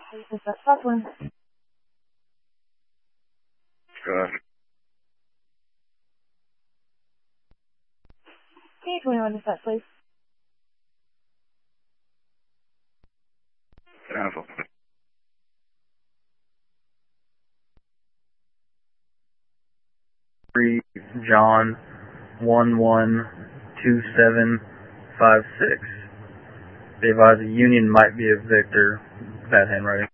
Is that Southland? Gosh. K21 is that, please? Cancel. John 112756. They advise the Union might be a Victor. Bad handwriting.